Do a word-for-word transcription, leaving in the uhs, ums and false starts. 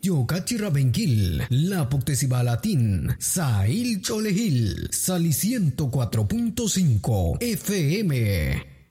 Yocachirabenquil, La Poctesibalatín, Sail Cholejil, Sali ciento cuatro punto cinco F M.